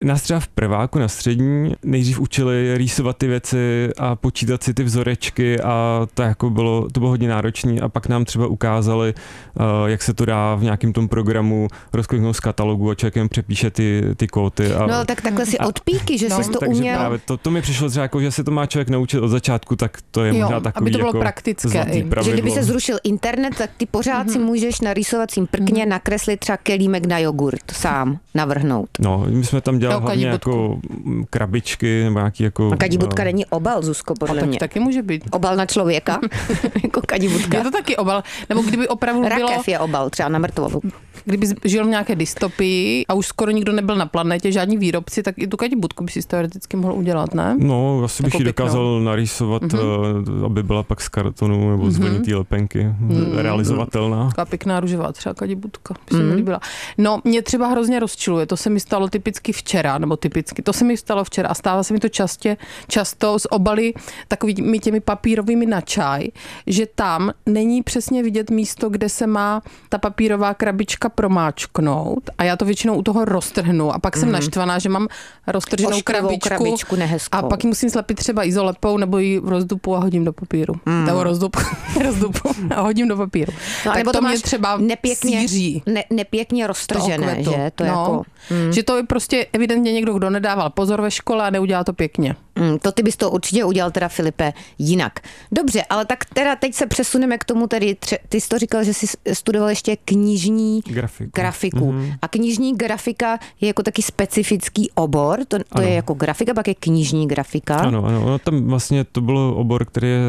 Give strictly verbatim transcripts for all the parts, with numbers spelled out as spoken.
nás třeba v prváku na střední nejdřív učili rýsovat ty věci a počítat si ty vzorečky a to jako bylo, to bylo hodně náročné a pak nám třeba ukázali, uh, jak se to dá v nějakém tom programu rozkliknout z katalogu a člověk jen přepíše ty, ty kóty. A, no tak takhle si a, odpíky, že no, jsi to takže uměl. Právě to, to mi přišlo třeba jako, že se to má člověk naučit od začátku, tak to je jo, možná takový aby to bylo jako praktické. zlatý pravidlo. Že kdyby se zrušil internet, tak ty pořád mm-hmm. si můžeš na rýsovacím prkně mm-hmm. nakreslit třeba kelímek na jogurt sám navrhnout. No, my jsme tam dělali Jo, hlavně kadibutku. jako krabičky nebo nějaký jako... A kadibutka není obal, Zuzko, podle tak, mě. taky může být. Obal na člověka, jako kadibutka. Je to taky obal, nebo kdyby opravdu bylo... Rakev je obal, třeba na mrtvolu. Kdyby žil v nějaké dystopii a už skoro nikdo nebyl na planetě, žádní výrobci, tak i tu kadibutku by si teoreticky mohl udělat, ne? No, asi bych Takovou ji dokázal pěknou. narýsovat, Mhm. aby byla pak z kartonu nebo z Mhm. vlnitý lepenky Mhm. realizovatelná. Taková pěkná růžová třeba kadibutka, by se mi Mhm. líbila. No, mě třeba hrozně rozčiluje, to se mi stalo typicky včera, nebo typicky, to se mi stalo včera a stává se mi to častě, často z obaly takovými těmi papírovými na čaj, že tam není přesně vidět místo, kde se má ta papírová krabička promáčknout a já to většinou u toho roztrhnu a pak jsem Mhm. naštvaná, že mám roztrženou Ošklivou krabičku, krabičku nehezkou. a pak ji musím slepit třeba izolepou nebo ji rozdupu a hodím do papíru. Mm. Nebo rozdupu, rozdupu a hodím do papíru. No, tak nebo to, to mě máš třeba nepěkně, síří. ne, nepěkně roztržené, okvetu. že? To je No. jako, mm. Že to je prostě evidentně někdo, kdo nedával pozor ve škole a neudělá to pěkně. Mm, to ty bys to určitě udělal teda, Filipe, jinak. Dobře, ale tak teda teď se přesuneme k tomu, tedy tře- ty jsi to říkal, že jsi studoval ještě knižní Grafiku. grafiku. Mhm. A knižní grafika je jako taky specifický obor, to, to Ano. je jako grafika, pak je knižní grafika. Ano, ano, no, tam vlastně to bylo obor, který je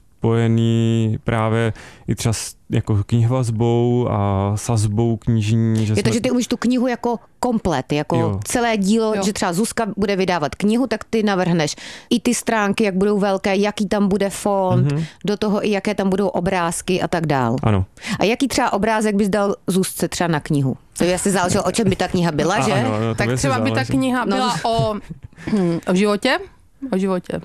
spojený právě i třeba s jako knihvazbou a sazbou knižní. Že Je to, jsme... že ty umíš tu knihu jako komplet, jako Jo. celé dílo, Jo. že třeba Zuzka bude vydávat knihu, tak ty navrhneš i ty stránky, jak budou velké, jaký tam bude font, Mhm. do toho i jaké tam budou obrázky a tak dál. Ano. A jaký třeba obrázek bys dal Zuzce třeba na knihu? To by asi záleželo, o čem by ta kniha byla, A- že? ano, ano, to Tak by třeba asi by ta záleží. kniha No. byla o, hm, o životě. O životě.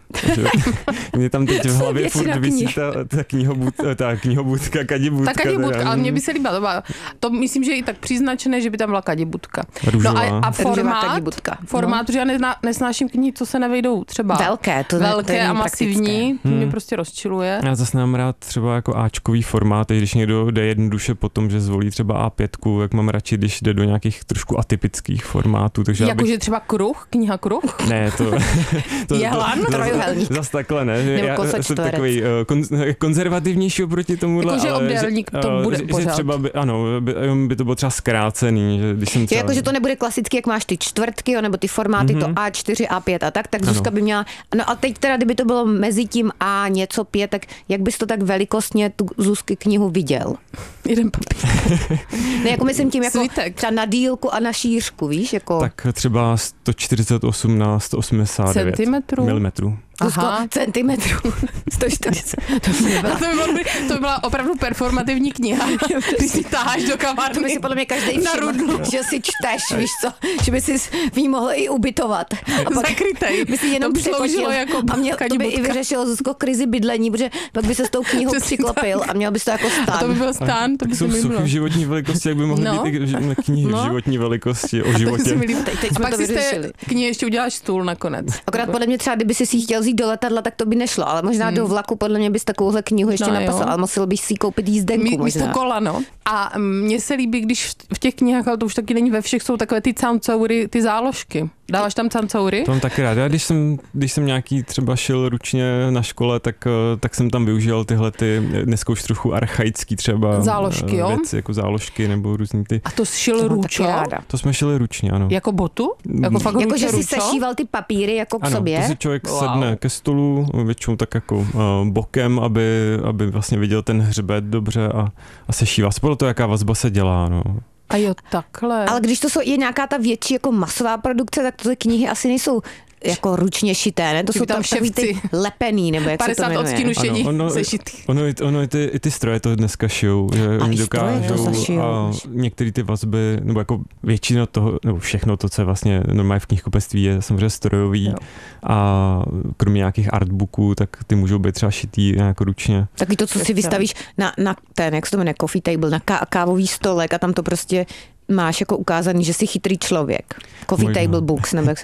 Mně tam teď v hlavě Většina furt visí knih. ta, ta, knihobud, ta knihobudka, kadibudka. Ta kadibudka, teda. ale mně by se líbila. To, byla, to myslím, že je i tak příznačné, že by tam byla kadibudka. Růžová. No a, a Růžová formát, kadibudka. formát, protože já nezná, nesnáším knihy, co se nevejdou třeba Velké, to ne- to velké není a masivní, to Hmm. mě prostě rozčiluje. Já zase mám rád třeba jako áčkový formát, když někdo jde jednoduše po tom, že zvolí třeba á pět, jak mám radši, když jde do nějakých trošku atypických formátů. Takže já bych... Jakože třeba kruh, kniha kruh. Ne, to... to Jehlan? Trojuhelník. Zas takhle, ne? Nebo Já kosač jsem čtverec. takový uh, kon, konzervativnější oproti tomuhle, Jakože ale obdélník to uh, bude že, že pořád. třeba by, ano, by, by to bylo třeba zkrácený, že když jsem Je třeba... jako, že to nebude klasicky, jak máš ty čtvrtky, jo, nebo ty formáty, Mhm. to á čtyři, á pět a tak, tak Ano. Zuzka by měla, no a teď teda, kdyby to bylo mezi tím A něco pět, tak jak bys to tak velikostně tu Zuzky knihu viděl? Jeden papír. Ne, jako myslím tím jako Svitek. třeba na dílku a na šířku, víš, jako Tak třeba sto čtyřicet osm na sto osmdesát devět Centimetrů? milimetrů. Zuzko, Aha. centimetrů. sto čtyřicet. To by nebyla. A to by, bylo, to by byla opravdu performativní kniha, když si taháš do To by kavárny. si podle mě každý Na všiml, rudlu. že si čteš, víš co, že by si v ní mohl i ubytovat. A pak Zakrytej. by si jenom To by sloužilo překotil jako a měl, to by i kadibudka. vyřešilo Zuzko krizi bydlení, protože pak by se s tou knihou Přesně přiklopil a měl bys to jako A stán. to by byl stán, to by Tak se jsou mi suchy líbilo. v životní velikosti, jak by mohly No. být i ži- knihy No. v životní velikosti o To životě. se mi líbilo. Teď, teď A jsme pak to si z té vyřešili. knihy ještě uděláš stůl nakonec. Akorát podle mě třeba, kdyby si si chtěl vzít do letadla, tak to by nešlo, ale možná Hmm. do vlaku podle mě bys takovouhle knihu ještě No, naposlal, jo. ale musel bys si ji koupit jízdenku Mí- Místo možná. kola, no. A mně se líbí, když v těch knihách, ale to už taky není ve všech, jsou takové ty cancoury, ty záložky. Dáváš tam cancoury? To mám taky rád. Já když jsem, když jsem nějaký třeba šil ručně na škole, tak, eh, tak jsem tam využil tyhle ty, dneska už trochu archaický třeba Záložky, eh, jo? věci, jako záložky nebo různý ty. A to šil To mám ručo? taky ráda. To jsme šili ručně, ano. Jako botu? Jako fakt Jako, že ručo, si ručo? sešíval ty papíry jako k Ano, sobě. to si člověk Wow. sedne ke stolu, většinou tak jako uh, bokem, aby, aby vlastně viděl ten hřbet dobře a, a sešívá. Spolu to, jaká vazba se dělá, no. A jo, takhle. Ale když to jsou, je nějaká ta větší jako masová produkce, tak ty knihy asi nejsou jako ručně šité, ne? To Kdyby jsou tam tam takový ty ševci. lepený, nebo jak se to padesát jmenuje. odstínů šedí Ano, ono- sešitý. Ono, i- ono i, ty, i ty stroje to dneska šijou, že A oni i stroje to dokážou zašijou. a některé ty vazby, nebo jako většina toho, nebo všechno to, co je vlastně normálně v knihkupectví, je samozřejmě strojový Jo. a kromě nějakých artbooků, tak ty můžou být třeba šitý nějak ručně. Taky to, co si Přesně. vystavíš na, na ten, jak se to jmenuje, coffee table, na ká- kávový stolek a tam to prostě máš jako ukázaný, že jsi chytrý člověk. Coffee Možná. Table Books, nebo jak